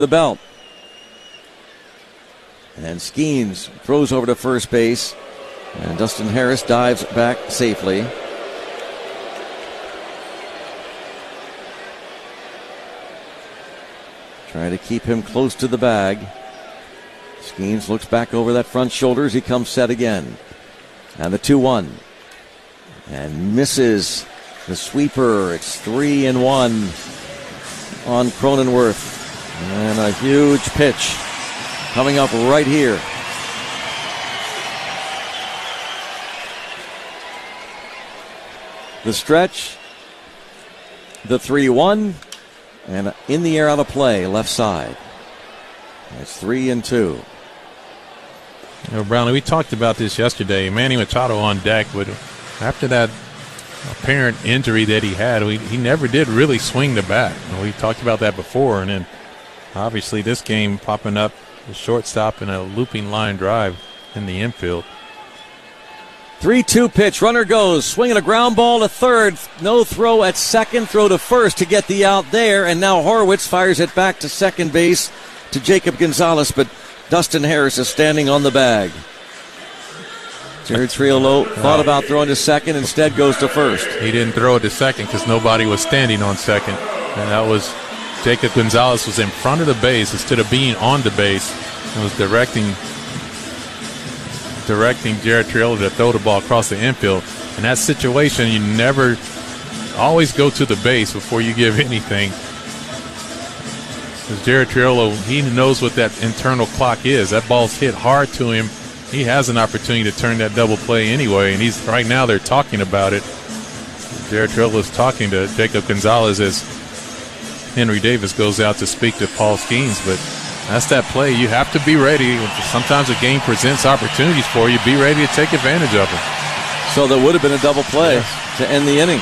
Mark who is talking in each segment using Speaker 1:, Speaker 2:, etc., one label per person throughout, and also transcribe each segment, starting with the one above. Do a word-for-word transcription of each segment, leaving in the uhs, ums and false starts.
Speaker 1: the belt. And Skeens throws over to first base. And Dustin Harris dives back safely. Trying to keep him close to the bag. Skeens looks back over that front shoulder as he comes set again. And the two one. And misses the sweeper. It's three and one on Cronenworth. And a huge pitch coming up right here. The stretch. The three one. And in the air out of play, left side. It's three and two.
Speaker 2: You know, Brownlee, we talked about this yesterday. Manny Machado on deck, but after that apparent injury that he had, we, he never did really swing the bat. You know, we talked about that before, and then obviously this game popping up, the shortstop and a looping line drive in the infield.
Speaker 1: three two pitch. Runner goes. Swinging a ground ball to third. No throw at second. Throw to first to get the out there. And now Horwitz fires it back to second base to Jacob Gonzalez. But Dustin Harris is standing on the bag. Jared Triolo thought about throwing to second. Instead goes to first.
Speaker 2: He didn't throw it to second because nobody was standing on second. And that was Jacob Gonzalez was in front of the base instead of being on the base. And was directing directing Jared Triolo to throw the ball across the infield. In that situation, you never always go to the base before you give anything. Because Jared Triolo, he knows what that internal clock is. That ball's hit hard to him. He has an opportunity to turn that double play anyway, and he's right now they're talking about it. Jared Triolo is talking to Jacob Gonzalez as Henry Davis goes out to speak to Paul Skeens, but that's that play. You have to be ready. Sometimes a game presents opportunities for you. Be ready to take advantage of them.
Speaker 1: So there would have been a double play yes. to end the inning.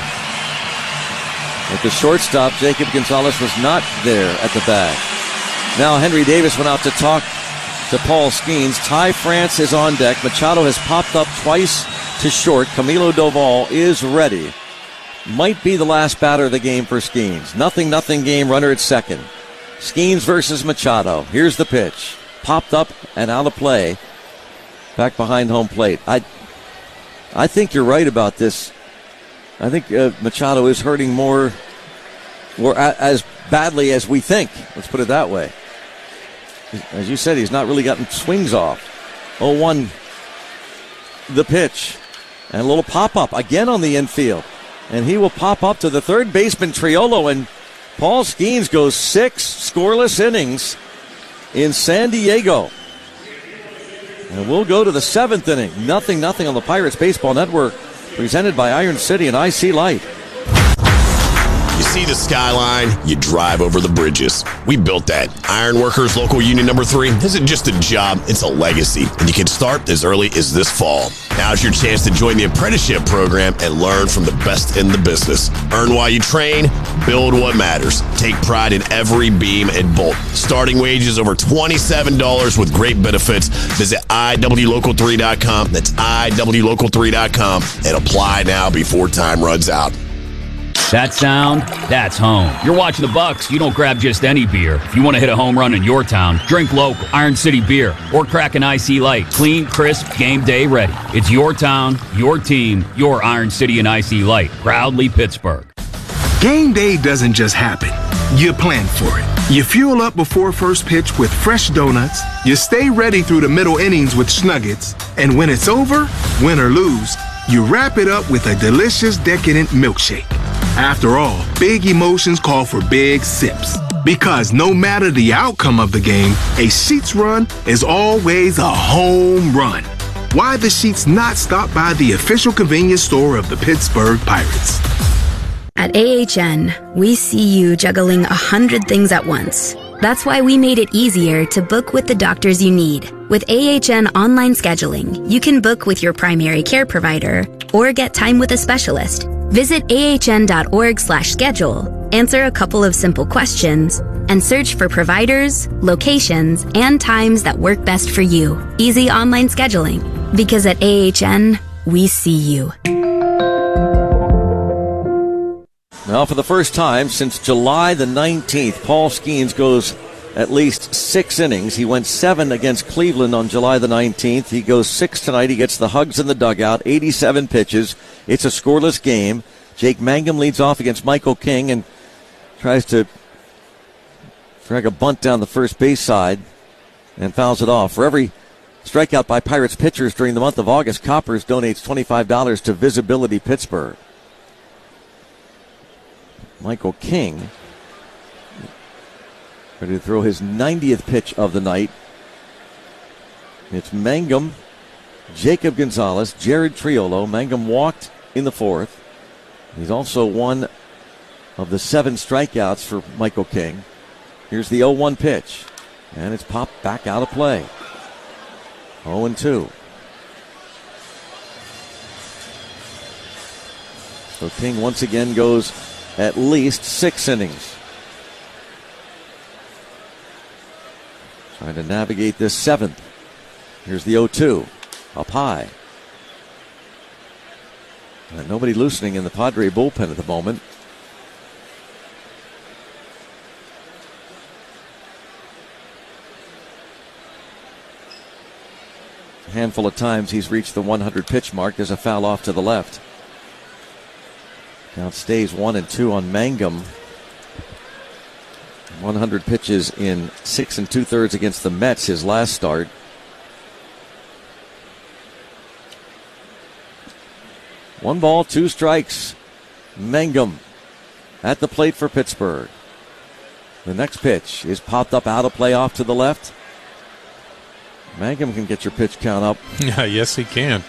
Speaker 1: At the shortstop, Jacob Gonzalez was not there at the bag. Now Henry Davis went out to talk to Paul Skeens. Ty France is on deck. Machado has popped up twice to short. Camilo Doval is ready. Might be the last batter of the game for Skeens. Nothing, nothing game. Runner at second. Skeens versus Machado. Here's the pitch. Popped up and out of play. Back behind home plate. I I think you're right about this. I think uh, Machado is hurting more, or a, as badly as we think. Let's put it that way. As you said, he's not really gotten swings off. oh one, the pitch. And a little pop-up again on the infield. And he will pop up to the third baseman, Triolo, and Paul Skeens goes six scoreless innings in San Diego. And we'll go to the seventh inning. Nothing, nothing on the Pirates Baseball Network, presented by Iron City and I C Light.
Speaker 3: You see the skyline, you drive over the bridges. We built that. Ironworkers Local Union Number three isn't just a job, it's a legacy. And you can start as early as this fall. Now's your chance to join the apprenticeship program and learn from the best in the business. Earn while you train, build what matters. Take pride in every beam and bolt. Starting wages over twenty-seven dollars with great benefits. Visit I W local three dot com. That's I W local three dot com and apply now before time runs out.
Speaker 4: That sound, that's home. You're watching the Bucks, you don't grab just any beer. If you want to hit a home run in your town, drink local, Iron City beer, or crack an I C Light. Clean, crisp, game day ready. It's your town, your team, your Iron City and I C Light. Proudly Pittsburgh.
Speaker 5: Game day doesn't just happen. You plan for it. You fuel up before first pitch with fresh donuts. You stay ready through the middle innings with Snuggets. And when it's over, win or lose, you wrap it up with a delicious, decadent milkshake. After all, big emotions call for big sips. Because no matter the outcome of the game, a Sheetz run is always a home run. Why the Sheetz not stop by the official convenience store of the Pittsburgh Pirates?
Speaker 6: At A H N, we see you juggling a hundred things at once. That's why we made it easier to book with the doctors you need. With A H N online scheduling, you can book with your primary care provider or get time with a specialist. Visit ahn.org slash schedule, answer a couple of simple questions, and search for providers, locations, and times that work best for you. Easy online scheduling. Because at A H N, we see you.
Speaker 1: Now, for the first time since July the nineteenth, Paul Skeens goes at least six innings. He went seven against Cleveland on July the nineteenth. He goes six tonight. He gets the hugs in the dugout, eighty-seven pitches. It's a scoreless game. Jake Mangum leads off against Michael King and tries to drag a bunt down the first base side and fouls it off. For every strikeout by Pirates pitchers during the month of August, Coppers donates twenty-five dollars to Visibility Pittsburgh. Michael King ready to throw his ninetieth pitch of the night. It's Mangum, Jacob Gonzalez, Jared Triolo. Mangum walked in the fourth. He's also one of the seven strikeouts for Michael King. Here's the oh one pitch, and it's popped back out of play. oh and two. So King once again goes at least six innings. Trying to navigate this seventh. Here's the oh two. Up high. And nobody loosening in the Padre bullpen at the moment. A handful of times he's reached the one hundred pitch mark. There's a foul off to the left. Count stays one and two on Mangum. one hundred pitches in six and two thirds against the Mets his last start. One ball, two strikes. Mangum at the plate for Pittsburgh. The next pitch is popped up out of play off to the left. Mangum can get your pitch count up.
Speaker 2: Yeah, yes, he can.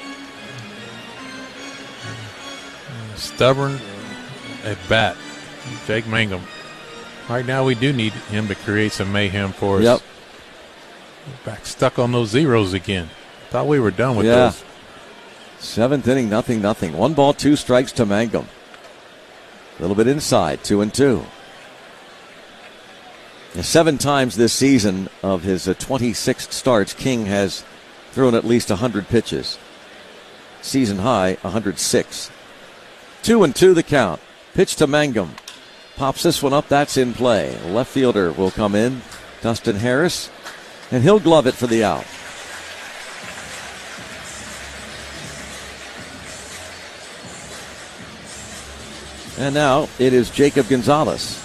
Speaker 2: Stubborn at bat, Jake Mangum. Right now, we do need him to create some mayhem for us.
Speaker 1: Yep.
Speaker 2: Back stuck on those zeros again. Thought we were done with
Speaker 1: yeah.
Speaker 2: those.
Speaker 1: Seventh inning, nothing, nothing. One ball, two strikes to Mangum. A little bit inside, two and two. Seven times this season of his uh, twenty-six starts, King has thrown at least one hundred pitches. Season high, one hundred six. Two and two the count. Pitch to Mangum. Pops this one up, that's in play. Left fielder will come in, Dustin Harris, and he'll glove it for the out. And now it is Jacob Gonzalez.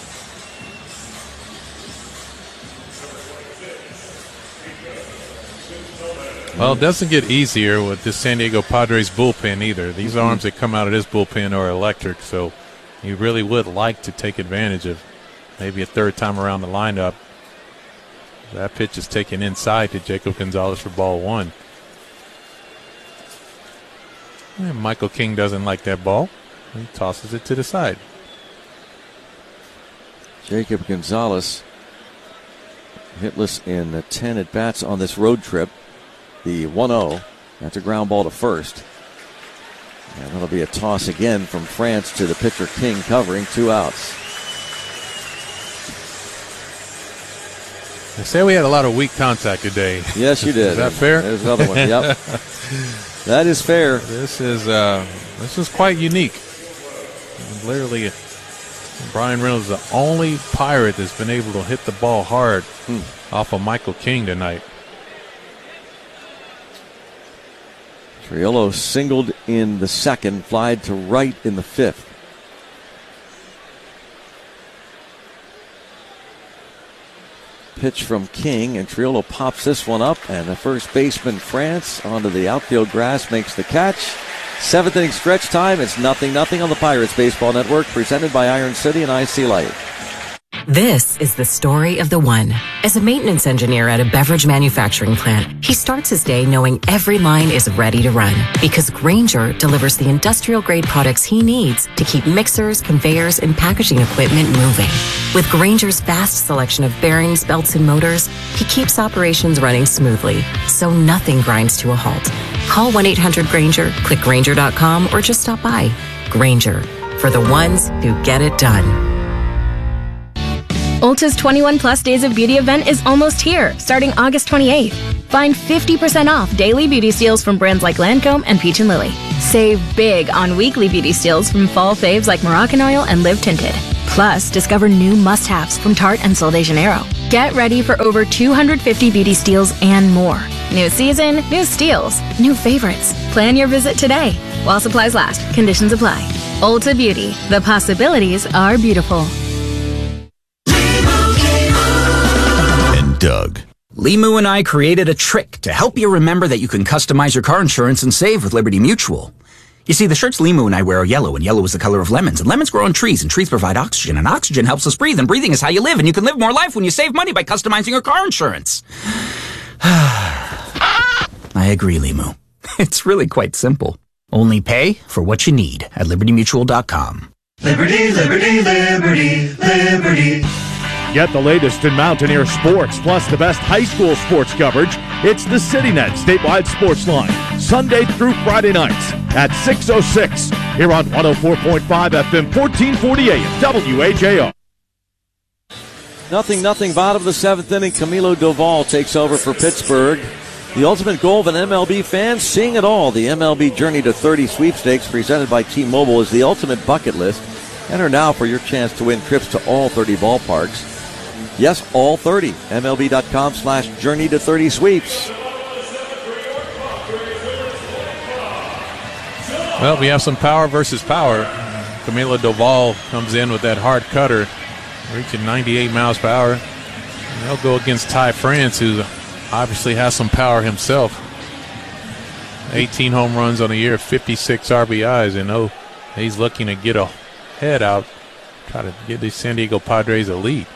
Speaker 2: Well, it doesn't get easier with this San Diego Padres bullpen either. These mm-hmm. arms that come out of this bullpen are electric, so you really would like to take advantage of maybe a third time around the lineup. That pitch is taken inside to Jacob Gonzalez for ball one. And Michael King doesn't like that ball. He tosses it to the side.
Speaker 1: Jacob Gonzalez hitless in ten at-bats on this road trip. The one oh. That's a ground ball to first. And that'll be a toss again from France to the pitcher King, covering two outs.
Speaker 2: They say we had a lot of weak contact today.
Speaker 1: Yes, you did.
Speaker 2: Is that fair?
Speaker 1: There's another one. Yep. That is fair.
Speaker 2: This is uh, this is quite unique. Literally, Brian Reynolds is the only Pirate that's been able to hit the ball hard hmm. off of Michael King tonight.
Speaker 1: Triolo singled in the second, flied to right in the fifth. Pitch from King, and Triolo pops this one up, and the first baseman, France, onto the outfield grass, makes the catch. Seventh inning stretch time. It's nothing, nothing on the Pirates Baseball Network, presented by Iron City and I C Light.
Speaker 7: This is the story of the one. As a maintenance engineer at a beverage manufacturing plant, he starts his day knowing every line is ready to run, because Grainger delivers the industrial-grade products he needs to keep mixers, conveyors, and packaging equipment moving. With Grainger's vast selection of bearings, belts, and motors, he keeps operations running smoothly, so nothing grinds to a halt. Call one eight hundred Grainger, click Grainger dot com, or just stop by. Grainger, for the ones who get it done.
Speaker 8: Ulta's twenty-one plus Days of Beauty event is almost here, starting August twenty-eighth. Find fifty percent off daily beauty steals from brands like Lancome and Peach and Lily. Save big on weekly beauty steals from fall faves like Moroccan Oil and Live Tinted. Plus, discover new must-haves from Tarte and Sol de Janeiro. Get ready for over two hundred fifty beauty steals and more. New season, new steals, new favorites. Plan your visit today while supplies last. Conditions apply. Ulta Beauty. The possibilities are beautiful.
Speaker 3: And Doug.
Speaker 9: Limu and I created a trick to help you remember that you can customize your car insurance and save with Liberty Mutual. You see, the shirts Limu and I wear are yellow, and yellow is the color of lemons, and lemons grow on trees, and trees provide oxygen, and oxygen helps us breathe, and breathing is how you live, and you can live more life when you save money by customizing your car insurance. I agree, Limu. It's really quite simple. Only pay for what you need at liberty mutual dot com.
Speaker 10: Liberty, liberty, liberty, liberty.
Speaker 11: Get the latest in Mountaineer sports, plus the best high school sports coverage. It's the CityNet Statewide Sports Line, Sunday through Friday nights at six oh six, here on one oh four point five F M, fourteen forty A M, W H A R.
Speaker 1: Nothing, nothing, bottom of the seventh inning. Camilo Doval takes over for Pittsburgh. The ultimate goal of an M L B fan, seeing it all. The M L B Journey to thirty sweepstakes presented by T-Mobile is the ultimate bucket list. Enter now for your chance to win trips to all thirty ballparks. Yes, all thirty. M L B dot com slash journey to thirty sweeps.
Speaker 2: Well, we have some power versus power. Camilo Doval comes in with that hard cutter, reaching ninety-eight miles per hour. And they'll go against Ty France, who obviously has some power himself. eighteen home runs on the year, fifty-six R B Is, and oh, he's looking to get a head out, try to give the San Diego Padres a lead.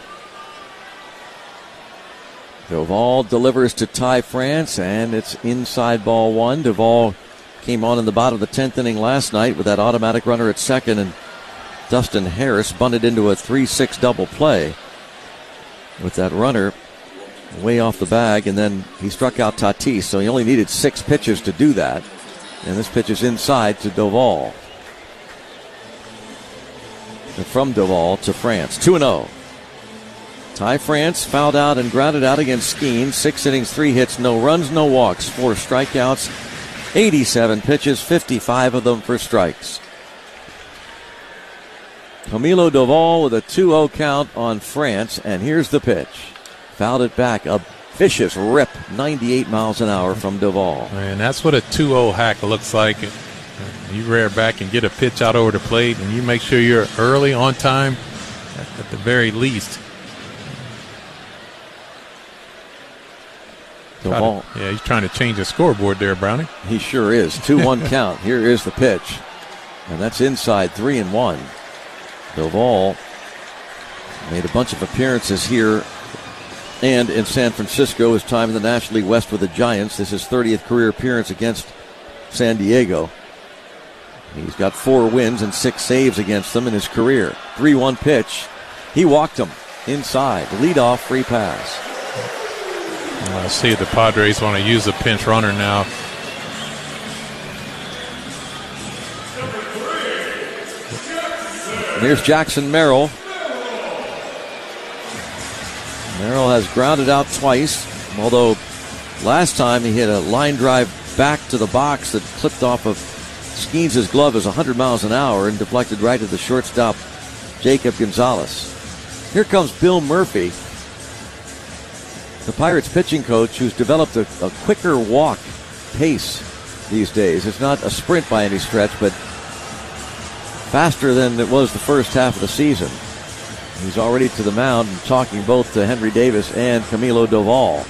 Speaker 1: Doval delivers to Ty France, and it's inside ball one. Doval came on in the bottom of the tenth inning last night with that automatic runner at second, and Dustin Harris bunted into a three six double play with that runner way off the bag, and then he struck out Tatis, so he only needed six pitches to do that. And this pitch is inside to Doval. And from Doval to France, two and oh. Ty France fouled out and grounded out against Skeen. Six innings, three hits, no runs, no walks, four strikeouts, eighty-seven pitches, fifty-five of them for strikes. Camilo Doval with a two oh count on France, and here's the pitch. Fouled it back, a vicious rip, ninety-eight miles an hour from Doval.
Speaker 2: And that's what a two oh hack looks like. You rear back and get a pitch out over the plate, and you make sure you're early, on time, at the very least.
Speaker 1: Doval.
Speaker 2: To, yeah, he's trying to change the scoreboard there, Brownie.
Speaker 1: He sure is. two one count. Here is the pitch. And that's inside, three and one. Doval made a bunch of appearances here and in San Francisco. His time in the National League West with the Giants. This is his thirtieth career appearance against San Diego. He's got four wins and six saves against them in his career. three one pitch. He walked him inside. Leadoff free pass.
Speaker 2: Let's see if the Padres want to use a pinch runner now.
Speaker 1: And here's Jackson Merrill. Merrill has grounded out twice, although last time he hit a line drive back to the box that clipped off of Skeens' glove as one hundred miles an hour and deflected right to the shortstop, Jacob Gonzalez. Here comes Bill Murphy, the Pirates pitching coach, who's developed a, a quicker walk pace these days. It's not a sprint by any stretch, but faster than it was the first half of the season. He's already to the mound and talking both to Henry Davis and Camilo Doval.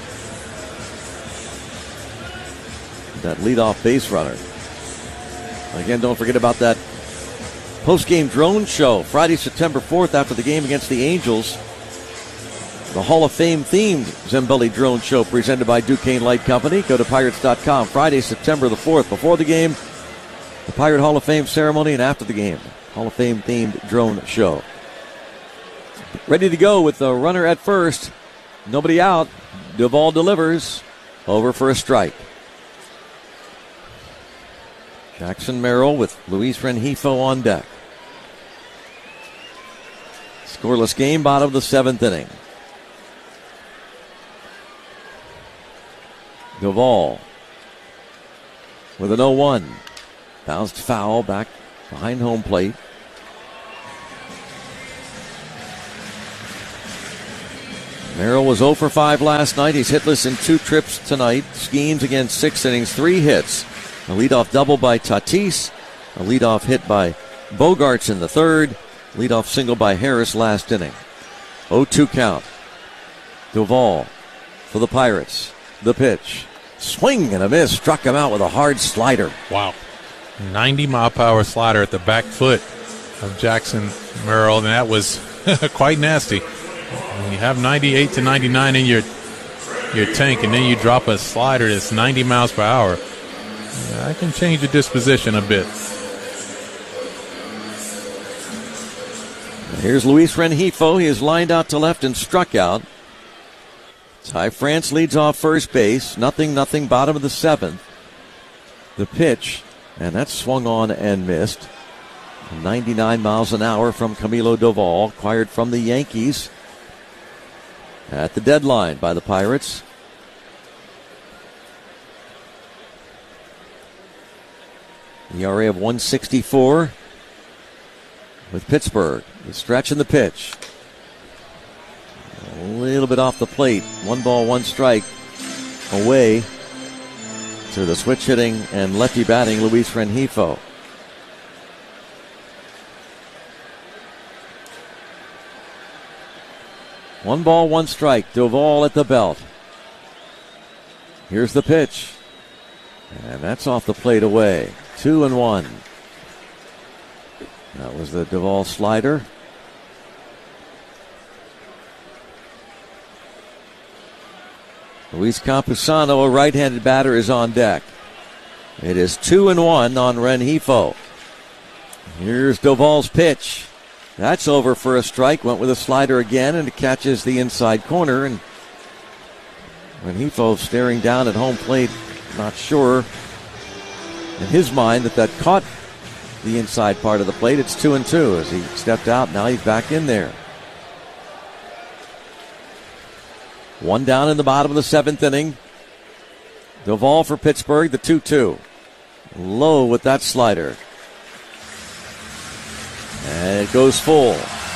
Speaker 1: That leadoff base runner. Again, don't forget about that post-game drone show Friday, September fourth, after the game against the Angels. The Hall of Fame-themed Zambelli Drone Show presented by Duquesne Light Company. Go to Pirates dot com. Friday, September the fourth. Before the game, the Pirate Hall of Fame ceremony, and after the game, Hall of Fame-themed drone show. Ready to go with the runner at first. Nobody out. Doval delivers. Over for a strike. Jackson Merrill with Luis Rengifo on deck. Scoreless game, bottom of the seventh inning. Doval with an oh one. Bounced foul back behind home plate. Merrill was oh for five last night. He's hitless in two trips tonight. Skeens again, six innings, three hits. A leadoff double by Tatis. A leadoff hit by Bogarts in the third. Leadoff single by Harris last inning. oh two count. Duvall for the Pirates. The pitch. Swing and a miss. Struck him out with a hard slider.
Speaker 2: Wow. ninety mile per hour slider at the back foot of Jackson Merrill, and that was quite nasty. When you have ninety-eight to ninety-nine in your your tank, and then you drop a slider that's ninety miles per hour, that can change your disposition a bit.
Speaker 1: Here's Luis Rengifo. He is lined out to left and struck out. Ty France leads off first base. Nothing, nothing, bottom of the seventh. The pitch, and that's swung on and missed. ninety-nine miles an hour from Camilo Doval, acquired from the Yankees at the deadline by the Pirates. E R A of one sixty-four with Pittsburgh. The stretch and the pitch. A little bit off the plate. One ball, one strike away to the switch hitting and lefty batting Luis Rengifo. One ball, one strike. Duvall at the belt. Here's the pitch. And that's off the plate away. Two and one. That was the Duvall slider. Luis Campusano, a right-handed batter, is on deck. It is two and one on Rengifo. Here's Duvall's pitch. That's over for a strike. Went with a slider again, and it catches the inside corner. And Rengifo staring down at home plate, not sure in his mind that that caught the inside part of the plate. It's two and two as he stepped out. Now he's back in there. One down in the bottom of the seventh inning. Duvall for Pittsburgh, the two two. Low with that slider. And it goes full.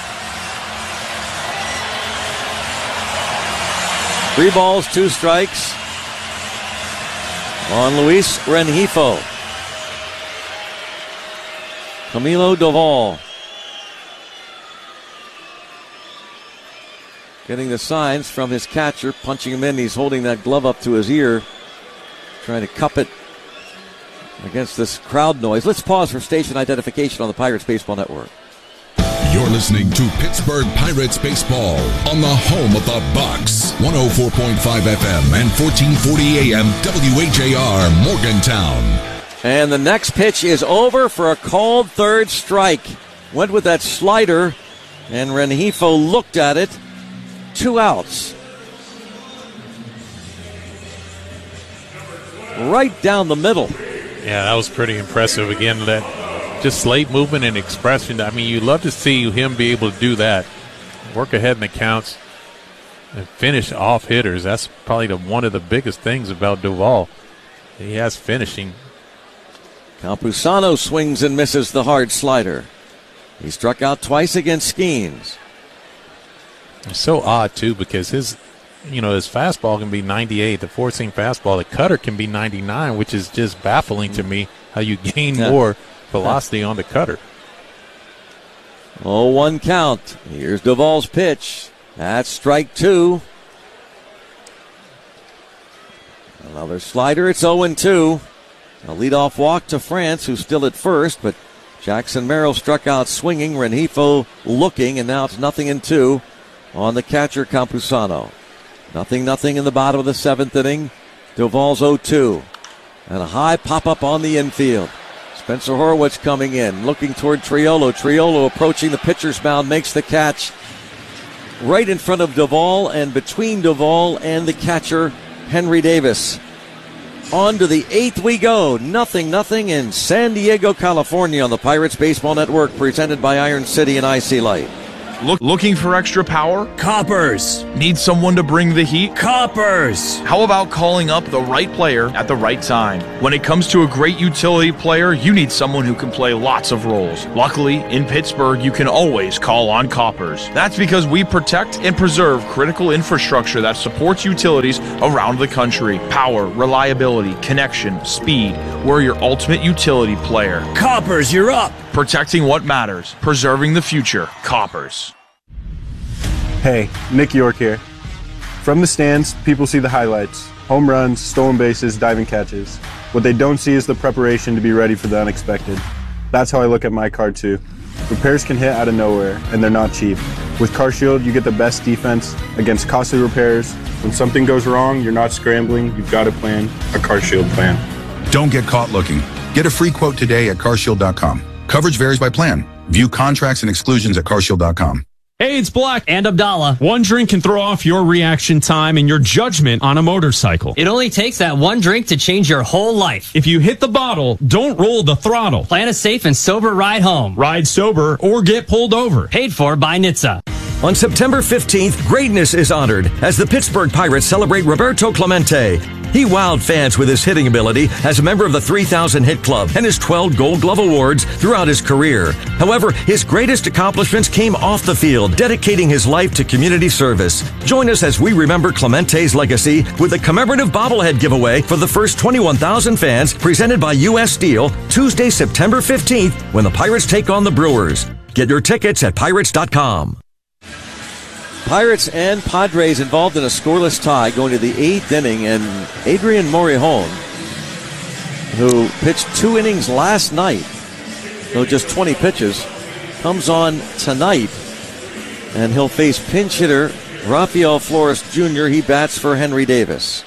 Speaker 1: Three balls, two strikes on Luis Rengifo. Camilo Doval getting the signs from his catcher, punching him in. He's holding that glove up to his ear, trying to cup it against this crowd noise. Let's pause for station identification on the Pirates Baseball Network.
Speaker 12: You're listening to Pittsburgh Pirates Baseball on the home of the Bucks. one oh four point five F M and fourteen forty A M W H A R Morgantown.
Speaker 1: And the next pitch is over for a called third strike. Went with that slider, and Rengifo looked at it. Two outs. Right down the middle.
Speaker 2: Yeah, that was pretty impressive. Again, that just late movement and expression. I mean, you love to see him be able to do that. Work ahead in the counts and finish off hitters. That's probably the, one of the biggest things about Duvall. He has finishing.
Speaker 1: Campusano swings and misses the hard slider. He struck out twice against Skeens.
Speaker 2: It's so odd, too, because his, you know, his fastball can be ninety-eight, the four-seam fastball. The cutter can be ninety-nine, which is just baffling to me how you gain
Speaker 1: yeah.
Speaker 2: more velocity on the cutter.
Speaker 1: oh one count. Here's Duvall's pitch. That's strike two. Another slider. It's oh and two. A leadoff walk to France, who's still at first, but Jackson Merrill struck out swinging. Rengifo looking, and now it's nothing and two on the catcher, Campusano. Nothing, nothing in the bottom of the seventh inning. Duvall's oh two. And a high pop-up on the infield. Spencer Horwitz coming in, looking toward Triolo. Triolo approaching the pitcher's mound, makes the catch right in front of Duvall and between Duvall and the catcher, Henry Davis. On to the eighth we go. Nothing, nothing in San Diego, California on the Pirates Baseball Network, presented by Iron City and I C Light.
Speaker 13: Look, looking for extra power?
Speaker 14: Coppers.
Speaker 13: Need someone to bring the heat?
Speaker 14: Coppers.
Speaker 13: How about calling up the right player at the right time? When it comes to a great utility player, you need someone who can play lots of roles. Luckily, in Pittsburgh, you can always call on Coppers. That's because we protect and preserve critical infrastructure that supports utilities around the country. Power, reliability, connection, speed. We're your ultimate utility player.
Speaker 14: Coppers, you're up.
Speaker 13: Protecting what matters. Preserving the future. Coppers.
Speaker 15: Hey, Nick York here. From the stands, people see the highlights. Home runs, stolen bases, diving catches. What they don't see is the preparation to be ready for the unexpected. That's how I look at my car too. Repairs can hit out of nowhere, and they're not cheap. With CarShield, you get the best defense against costly repairs. When something goes wrong, you're not scrambling. You've got a plan, a CarShield plan.
Speaker 16: Don't get caught looking. Get a free quote today at car shield dot com. Coverage varies by plan. View contracts and exclusions at car shield dot com.
Speaker 17: Hey, it's Black and Abdallah. One drink can throw off your reaction time and your judgment on a motorcycle.
Speaker 18: It only takes that one drink to change your whole life.
Speaker 17: If you hit the bottle, don't roll the throttle.
Speaker 18: Plan a safe and sober ride home.
Speaker 17: Ride sober or get pulled over.
Speaker 18: Paid for by N H T S A.
Speaker 19: On September fifteenth, greatness is honored as the Pittsburgh Pirates celebrate Roberto Clemente. He wowed fans with his hitting ability as a member of the three thousand Hit Club and his twelve Gold Glove Awards throughout his career. However, his greatest accomplishments came off the field, dedicating his life to community service. Join us as we remember Clemente's legacy with a commemorative bobblehead giveaway for the first twenty-one thousand fans presented by U S Steel Tuesday, September fifteenth when the Pirates take on the Brewers. Get your tickets at pirates dot com.
Speaker 1: Pirates and Padres involved in a scoreless tie going to the eighth inning, and Adrian Morejon, who pitched two innings last night, though just twenty pitches, comes on tonight, and he'll face pinch hitter Rafael Flores Junior He bats for Henry Davis.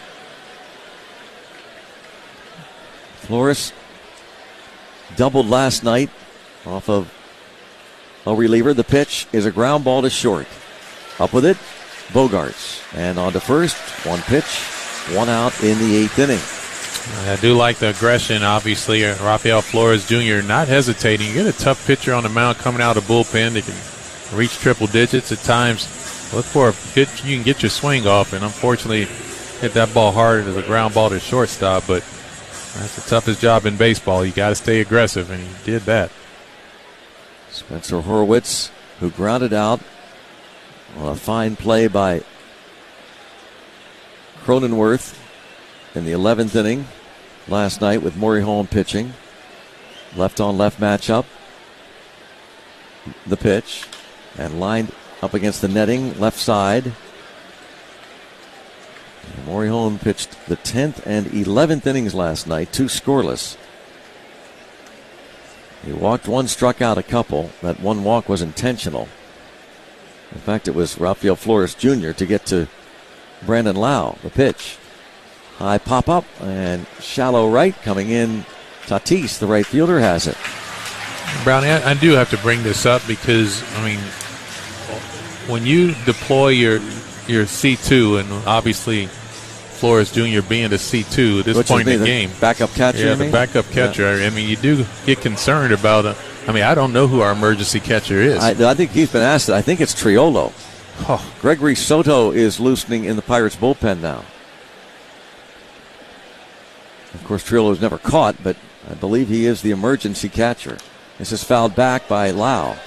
Speaker 1: Flores doubled last night off of a reliever. The pitch is a ground ball to short. Up with it, Bogaerts. And on to first, one pitch, one out in the eighth inning.
Speaker 2: I do like the aggression, obviously. Rafael Flores Junior not hesitating. You get a tough pitcher on the mound coming out of the bullpen that can reach triple digits at times. Look for a pitch you can get your swing off, and unfortunately hit that ball hard as a ground ball to shortstop, but that's the toughest job in baseball. You got to stay aggressive, and he did that.
Speaker 1: Spencer Horwitz, who grounded out. Well, a fine play by Cronenworth in the eleventh inning last night with Morejon pitching. Left on left matchup. The pitch. And lined up against the netting left side. And Morejon pitched the tenth and eleventh innings last night, two scoreless. He walked one, struck out a couple. That one walk was intentional. In fact, it was Rafael Flores Junior to get to Brandon Lau. The pitch. High pop up and shallow right coming in. Tatis, the right fielder, has it.
Speaker 2: Brownie, I, I do have to bring this up because, I mean, when you deploy your your C two, and obviously Flores Junior being the C two at this
Speaker 1: Which
Speaker 2: point in the,
Speaker 1: the
Speaker 2: game.
Speaker 1: Backup catcher,
Speaker 2: Yeah,
Speaker 1: you
Speaker 2: the
Speaker 1: mean?
Speaker 2: backup catcher.
Speaker 1: Yeah.
Speaker 2: I mean, you do get concerned about it. I mean, I don't know who our emergency catcher is.
Speaker 1: I, I think he's been asked. I think it's Triolo.
Speaker 2: Oh.
Speaker 1: Gregory Soto is loosening in the Pirates bullpen now. Of course, Triolo's never caught, but I believe he is the emergency catcher. This is fouled back by Lau.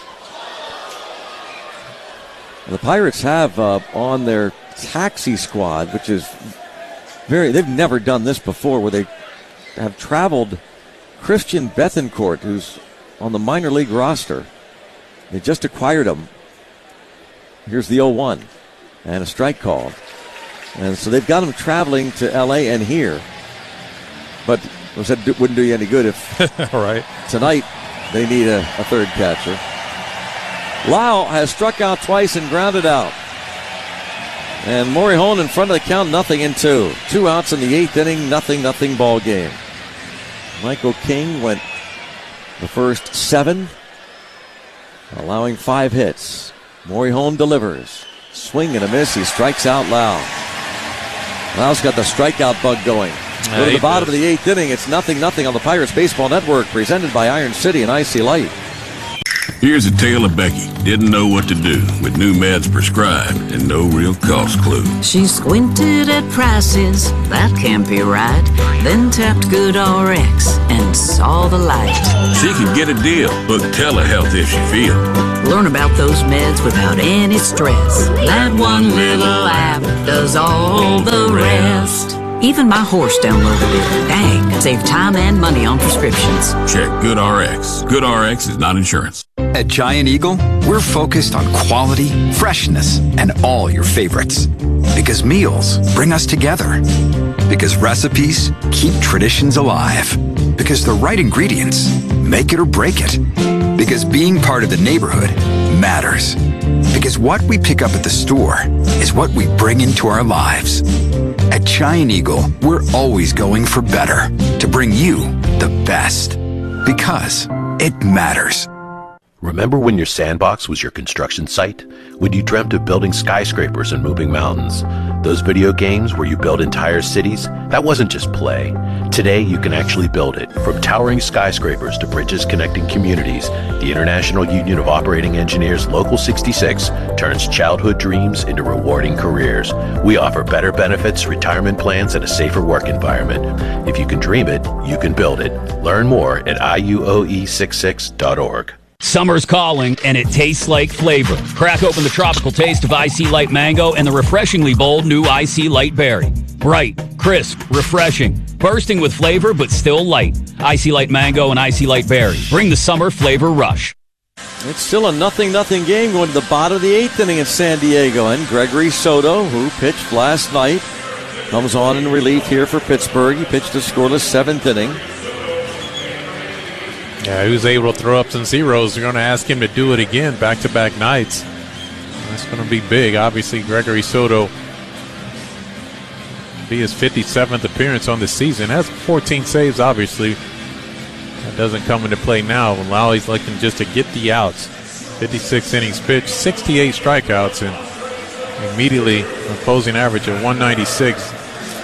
Speaker 1: The Pirates have uh, on their taxi squad, which is very, they've never done this before, where they have traveled Christian Bethencourt, who's on the minor league roster. They just acquired him. Here's the oh one and a strike call. And so they've got him traveling to L A and here. But it wouldn't do you any good if
Speaker 2: All right.
Speaker 1: tonight they need a, a third catcher. Lau has struck out twice and grounded out. And Morejon in front of the count, nothing in two. Two outs in the eighth inning, nothing, nothing ball game. Michael King went the first seven, allowing five hits. Morejon delivers. Swing and a miss. He strikes out Lau. Lau's got the strikeout bug going. Go to the bottom of the eighth inning. It's nothing, nothing on the Pirates Baseball Network, presented by Iron City and Icy Light.
Speaker 12: Here's a tale of Becky. Didn't know what to do with new meds prescribed and no real cost clue.
Speaker 20: She squinted at prices, that can't be right. Then tapped GoodRx and saw the light.
Speaker 12: She could get a deal. Book telehealth if she feel.
Speaker 20: Learn about those meds without any stress. That one little app does all the rest. Even my horse downloaded it. Dang, save time and money on prescriptions.
Speaker 12: Check GoodRx. GoodRx is not insurance.
Speaker 9: At Giant Eagle, we're focused on quality, freshness, and all your favorites. Because meals bring us together. Because recipes keep traditions alive. Because the right ingredients make it or break it. Because being part of the neighborhood matters. Because what we pick up at the store is what we bring into our lives. At Giant Eagle, we're always going for better to bring you the best. Because it matters.
Speaker 21: Remember when your sandbox was your construction site? When you dreamt of building skyscrapers and moving mountains? Those video games where you build entire cities? That wasn't just play. Today you can actually build it. From towering skyscrapers to bridges connecting communities, the International Union of Operating Engineers Local sixty-six turns childhood dreams into rewarding careers. We offer better benefits, retirement plans, and a safer work environment. If you can dream it, you can build it. Learn more at I U O E sixty-six dot org.
Speaker 4: Summer's calling, and it tastes like flavor. Crack open the tropical taste of I C Light Mango and the refreshingly bold new I C Light Berry. Bright, crisp, refreshing, bursting with flavor, but still light. I C Light Mango and I C Light Berry. Bring the summer flavor rush.
Speaker 1: It's still a nothing nothing game going to the bottom of the eighth inning in San Diego, and Gregory Soto, who pitched last night, comes on in relief here for Pittsburgh. He pitched a scoreless seventh inning.
Speaker 2: Yeah, he was able to throw up some zeros. You're going to ask him to do it again back-to-back nights. That's going to be big. Obviously, Gregory Soto be his fifty-seventh appearance on the season. Has fourteen saves, obviously. That doesn't come into play now. Lowry's looking just to get the outs. fifty-six innings pitched, sixty-eight strikeouts, and immediately an opposing average of one ninety-six.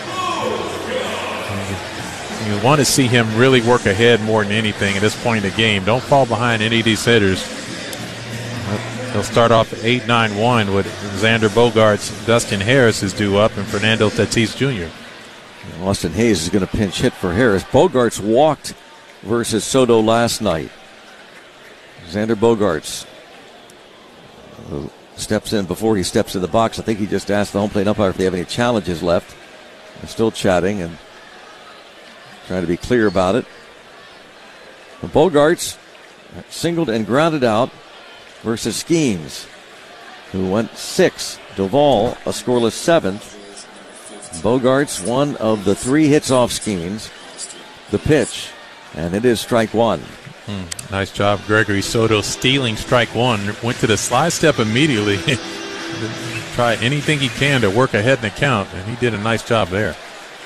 Speaker 2: You want to see him really work ahead more than anything at this point in the game. Don't fall behind any of these hitters. They'll start off at eight nine one with Xander Bogaerts. Dustin Harris is due up, and Fernando Tatis Junior
Speaker 1: Austin Hayes is going to pinch hit for Harris. Bogaerts walked versus Soto last night. Xander Bogaerts, who steps in before he steps in the box. I think he just asked the home plate umpire if they have any challenges left. They're still chatting and trying to be clear about it. But Bogaerts singled and grounded out versus Skeens, who went six. Duvall, a scoreless seventh. Bogaerts, one of the three hits off Skeens. The pitch, and it is strike one.
Speaker 2: Hmm. Nice job, Gregory Soto, stealing strike one. Went to the slide step immediately. Try anything he can to work ahead in the count, and he did a nice job there.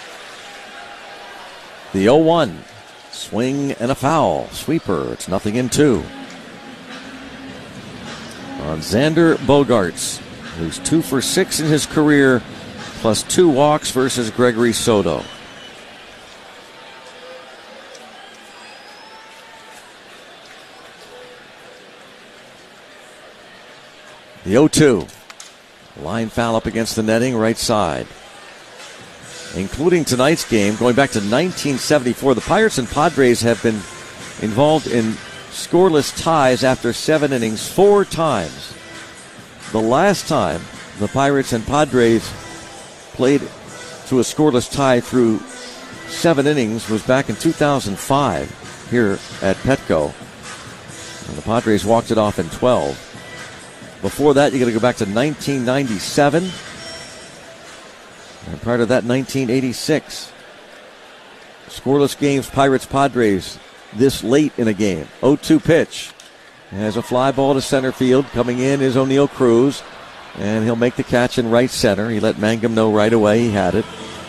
Speaker 1: The oh one, swing and a foul. Sweeper, it's nothing in two. On Xander Bogaerts, who's two for six in his career, plus two walks versus Gregory Soto. The oh two, line foul up against the netting, right side. Including tonight's game, going back to nineteen seventy-four, the Pirates and Padres have been involved in scoreless ties after seven innings four times. The last time the Pirates and Padres played through a scoreless tie through seven innings was back in two thousand five here at Petco. And the Padres walked it off in twelve. Before that, you got to go back to nineteen ninety-seven. And prior to that, nineteen eighty-six. Scoreless games, Pirates, Padres, this late in a game. oh two pitch. Has a fly ball to center field. Coming in is O'Neal Cruz. And he'll make the catch in right center. He let Mangum know right away he had it.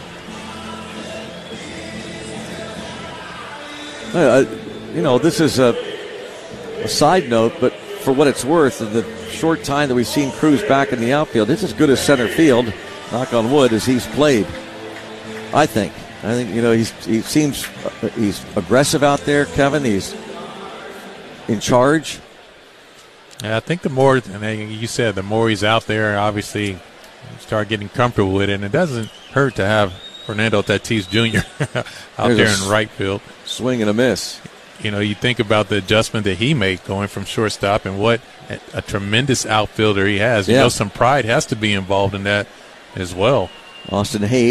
Speaker 1: Uh, you know, this is a, a side note, but for what it's worth, the short time that we've seen Cruz back in the outfield, it's as good as center field, knock on wood, as he's played. I think. I think, you know, he's he seems uh, he's aggressive out there, Kevin. He's in charge.
Speaker 2: Yeah, I think the more, and you said, the more he's out there, obviously you start getting comfortable with it, and it doesn't hurt to have Fernando Tatis Junior out
Speaker 1: There's
Speaker 2: there
Speaker 1: a
Speaker 2: in right field.
Speaker 1: Swing and a miss.
Speaker 2: You know, you think about the adjustment that he made going from shortstop and what a, a tremendous outfielder he has. You
Speaker 1: Yeah.
Speaker 2: know, some pride has to be involved in that as well.
Speaker 1: Austin Hayes